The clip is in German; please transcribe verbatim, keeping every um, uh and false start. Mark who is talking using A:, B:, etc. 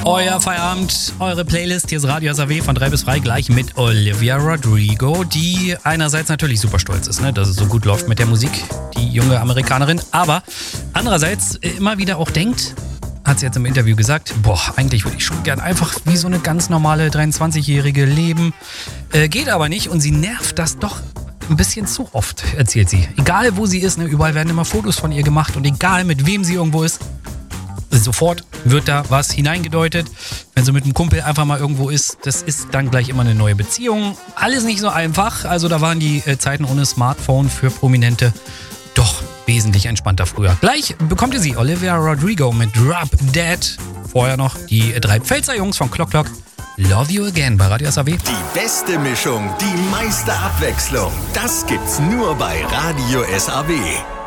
A: Euer Feierabend, eure Playlist. Hier ist Radio S A W von drei bis frei, gleich mit Olivia Rodrigo, die einerseits natürlich super stolz ist, ne, dass es so gut läuft mit der Musik, die junge Amerikanerin, aber andererseits immer wieder auch denkt, hat sie jetzt im Interview gesagt, boah, eigentlich würde ich schon gern einfach wie so eine ganz normale dreiundzwanzigjährige leben. Äh, geht aber nicht und sie nervt das doch ein bisschen zu oft, erzählt sie. Egal wo sie ist, ne, überall werden immer Fotos von ihr gemacht und egal mit wem sie irgendwo ist, sofort wird da was hineingedeutet. Wenn sie mit einem Kumpel einfach mal irgendwo ist, das ist dann gleich immer eine neue Beziehung. Alles nicht so einfach. Also da waren die äh, Zeiten ohne Smartphone für Prominente doch wesentlich entspannter früher. Gleich bekommt ihr sie, Olivia Rodrigo mit Drop Dead. Vorher noch die drei Pfälzer Jungs von Clock Clock. Love You Again bei Radio S A W.
B: Die beste Mischung, die meiste Abwechslung. Das gibt's nur bei Radio S A W.